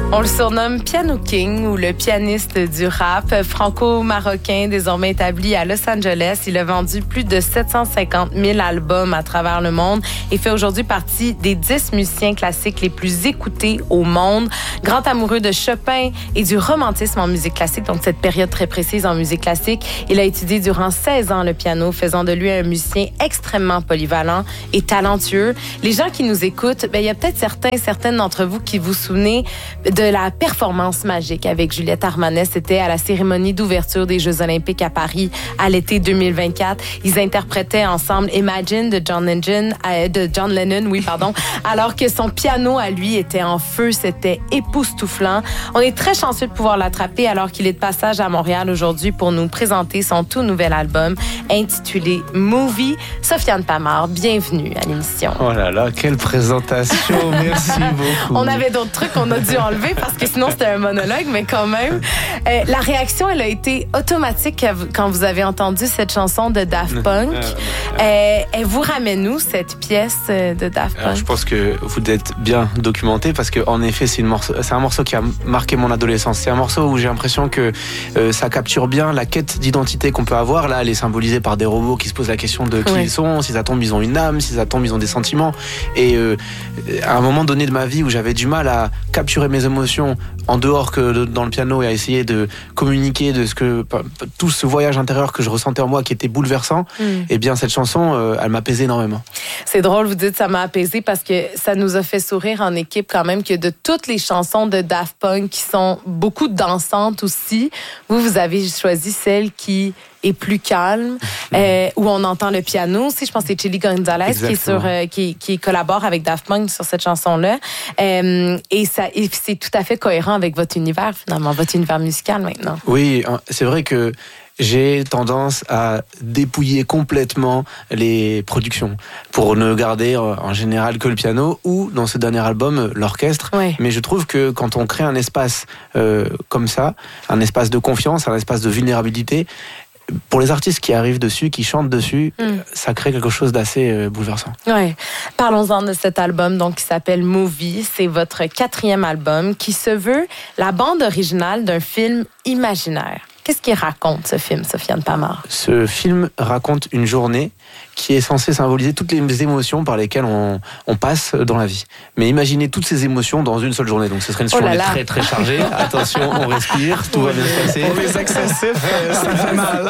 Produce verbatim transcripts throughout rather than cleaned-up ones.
On le surnomme Piano King ou le pianiste du rap. Franco-marocain, désormais établi à Los Angeles. Il a vendu plus de sept cent cinquante mille albums à travers le monde et fait aujourd'hui partie des dix musiciens classiques les plus écoutés au monde. Grand amoureux de Chopin et du romantisme en musique classique, donc cette période très précise en musique classique. Il a étudié durant seize ans le piano, faisant de lui un musicien extrêmement polyvalent et talentueux. Les gens qui nous écoutent, ben, il y a peut-être certains, certaines d'entre vous qui vous souvenez de la performance magique avec Juliette Armanet. C'était à la cérémonie d'ouverture des Jeux olympiques à Paris à l'été deux mille vingt-quatre. Ils interprétaient ensemble Imagine de John Lennon, euh, de John Lennon, oui, pardon, alors que son piano à lui était en feu. C'était époustouflant. On est très chanceux de pouvoir l'attraper alors qu'il est de passage à Montréal aujourd'hui pour nous présenter son tout nouvel album intitulé Movie. Sofiane Pamard, bienvenue à l'émission. Oh là là, quelle présentation. Merci beaucoup. On avait d'autres trucs qu'on a dû enlever parce que sinon c'était un monologue, mais quand même. Euh, la réaction, elle a été automatique quand vous avez entendu cette chanson de Daft Punk. Euh, elle vous ramène où, cette pièce de Daft Punk? Alors, je pense que vous êtes bien documenté parce que en effet, c'est, une morceau, c'est un morceau qui a marqué mon adolescence. C'est un morceau où j'ai l'impression que euh, ça capture bien la quête d'identité qu'on peut avoir. Là, elle est symbolisée par des robots qui se posent la question de qui oui. ils sont, si ça tombe, ils ont une âme, si ça tombe, ils ont des sentiments. Et euh, à un moment donné de ma vie où j'avais du mal à capturer mes émotions en dehors que dans le piano et à essayer de communiquer de ce que tout ce voyage intérieur que je ressentais en moi qui était bouleversant, mm. et bien cette chanson, euh, elle m'apaisait énormément. C'est drôle, vous dites ça m'a apaisé parce que ça nous a fait sourire en équipe quand même que de toutes les chansons de Daft Punk qui sont beaucoup dansantes aussi, vous, vous avez choisi celle qui est plus calme, euh, où on entend le piano aussi. Je pense que c'est Chili Gonzalez qui, est sur, euh, qui, qui collabore avec Daft Punk sur cette chanson-là. Euh, et, ça, et c'est tout à fait cohérent avec votre univers, finalement, votre univers musical maintenant. Oui, c'est vrai que j'ai tendance à dépouiller complètement les productions pour ne garder en général que le piano ou, dans ce dernier album, l'orchestre. Oui. Mais je trouve que quand on crée un espace euh, comme ça, un espace de confiance, un espace de vulnérabilité, pour les artistes qui arrivent dessus, qui chantent dessus, mm. ça crée quelque chose d'assez euh, bouleversant. Oui. Parlons-en de cet album donc, qui s'appelle Movie. C'est votre quatrième album qui se veut la bande originale d'un film imaginaire. Qu'est-ce qu'il raconte, ce film, Sofiane Pamard? Ce film raconte une journée qui est censée symboliser toutes les émotions par lesquelles on, on passe dans la vie. Mais imaginez toutes ces émotions dans une seule journée. Donc ce serait une oh journée très très chargée. Attention, on respire, tout va bien se passer. Pour les excessifs, ça fait mal.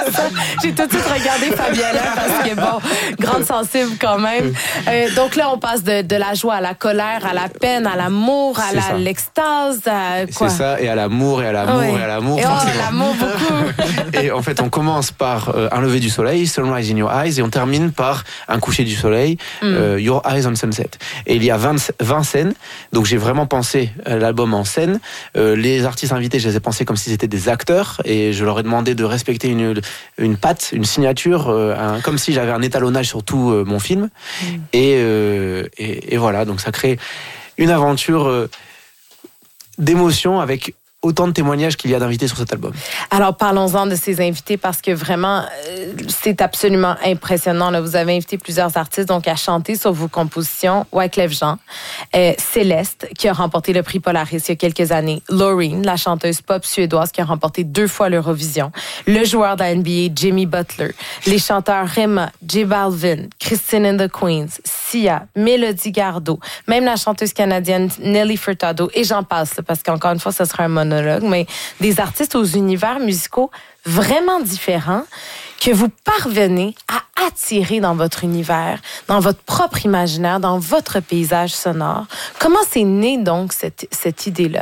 J'ai tout de suite regardé Fabiella parce que, bon, grande sensible quand même. Euh, donc là, on passe de, de la joie à la colère, à la peine, à l'amour, à la, l'extase, à quoi? C'est ça, et à l'amour, et à l'amour, oui. et à l'amour. Et oh, l'amour, beaucoup. Et en fait, on commence par euh, un lever du soleil, Sunrise in Your Eyes, et on termine par un coucher du soleil, mm. euh, Your Eyes on Sunset. Et il y a vingt, vingt scènes, donc j'ai vraiment pensé l'album en scène. Euh, les artistes invités, je les ai pensés comme s'ils étaient des acteurs, et je leur ai demandé de respecter une, une patte, une signature, euh, un, comme si j'avais un étalonnage sur tout euh, mon film. Mm. Et, euh, et, et voilà, donc ça crée une aventure euh, d'émotion avec autant de témoignages qu'il y a d'invités sur cet album. Alors, parlons-en de ces invités parce que vraiment, euh, c'est absolument impressionnant. Là. Vous avez invité plusieurs artistes donc à chanter sur vos compositions. Wyclef Jean, euh, Céleste, qui a remporté le prix Polaris il y a quelques années. Loreen, la chanteuse pop suédoise qui a remporté deux fois l'Eurovision. Le joueur de la N B A, Jimmy Butler. Les chanteurs Rema, J Balvin, Christine and the Queens, Sia, Mélodie Gardot. Même la chanteuse canadienne Nelly Furtado. Et j'en passe, là, parce qu'encore une fois, ce sera un monologue. Mais des artistes aux univers musicaux vraiment différents que vous parvenez à attirer dans votre univers, dans votre propre imaginaire, dans votre paysage sonore. Comment c'est né donc cette, cette idée-là?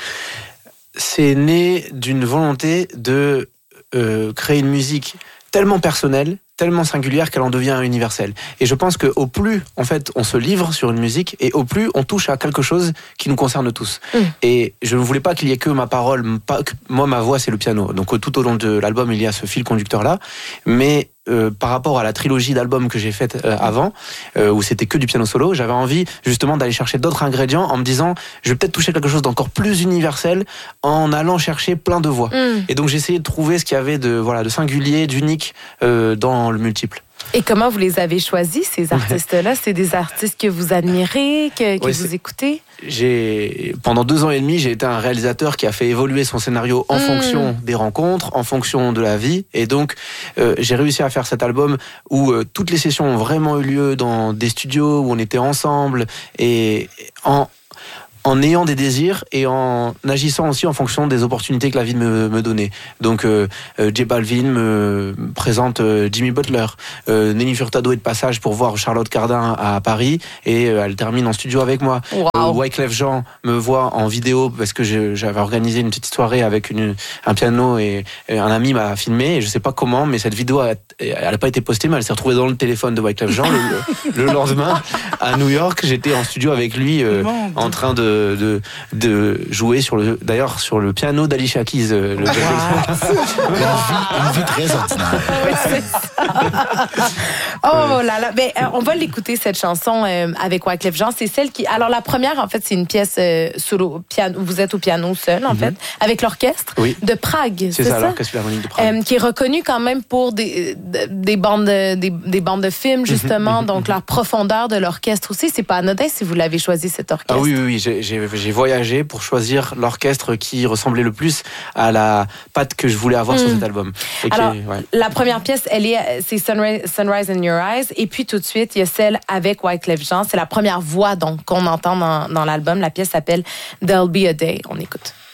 C'est né d'une volonté de euh, créer une musique tellement personnelle, tellement singulière qu'elle en devient universelle. Et je pense qu'au plus, en fait, on se livre sur une musique et au plus, on touche à quelque chose qui nous concerne tous. Mm. Et je ne voulais pas qu'il y ait que ma parole, pas que, moi, ma voix, c'est le piano. Donc, tout au long de l'album, il y a ce fil conducteur-là. Mais euh, par rapport à la trilogie d'albums que j'ai faite euh, avant, euh, où c'était que du piano solo, j'avais envie, justement, d'aller chercher d'autres ingrédients en me disant, je vais peut-être toucher quelque chose d'encore plus universel en allant chercher plein de voix. Mm. Et donc, j'ai essayé de trouver ce qu'il y avait de, voilà, de singulier, d'unique euh, dans le multiple. Et comment vous les avez choisis, ces artistes-là? C'est des artistes que vous admirez, que, que ouais, vous écoutez? J'ai, pendant deux ans et demi, j'ai été un réalisateur qui a fait évoluer son scénario en mmh. fonction des rencontres, en fonction de la vie. Et donc, euh, j'ai réussi à faire cet album où euh, toutes les sessions ont vraiment eu lieu dans des studios où on était ensemble et en... en ayant des désirs et en agissant aussi en fonction des opportunités que la vie me, me donnait. Donc, euh, euh, J Balvin me présente euh, Jimmy Butler. Euh, Nelly Furtado est de passage pour voir Charlotte Cardin à Paris et euh, elle termine en studio avec moi. Wow. Euh, Wyclef Jean me voit en vidéo parce que je, j'avais organisé une petite soirée avec une, un piano et, et un ami m'a filmé. Et je sais pas comment, mais cette vidéo, a, elle n'a pas été postée, mais elle s'est retrouvée dans le téléphone de Wyclef Jean. le, le lendemain, à New York, j'étais en studio avec lui euh, en train de De, de jouer sur le, d'ailleurs sur le piano d'Alicia Keys. Le wow. une, vie, une vie très ordinaire. Oui, c'est ça. Oh là là. Ben, on va l'écouter, cette chanson euh, avec Wyclef Jean. C'est celle qui. Alors, la première, en fait, c'est une pièce euh, solo, piano, vous êtes au piano seul, en mm-hmm. fait, avec l'orchestre oui. de Prague. C'est, c'est ça, ça? l'orchestre philharmonique de Prague. Euh, qui est reconnu quand même pour des, des, bandes, de, des, des bandes de films, justement. Mm-hmm. Donc, la profondeur de l'orchestre aussi. C'est pas anodin si vous l'avez choisi, cet orchestre. Ah oui, oui, oui. J'ai, j'ai, j'ai voyagé pour choisir l'orchestre qui ressemblait le plus à la patte que je voulais avoir mm. sur cet album. Et Alors, qui, ouais. la première pièce, elle est, c'est Sunrise, Sunrise in Your Eyes. Et puis, tout de suite, il y a celle avec Wyclef Jean. C'est la première voix donc, qu'on entend dans, dans l'album. La pièce s'appelle There'll Be a Day. On écoute.